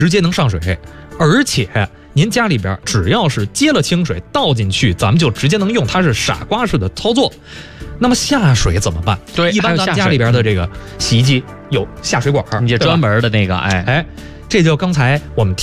直接能上水，而且您家里边只要是接了清水倒进去，咱们就直接能用，它是傻瓜式的操作。那么下水怎么办？ 对， 一般咱们家里边的这个洗衣机有下水管， 你这专门的那个， 这就刚才我们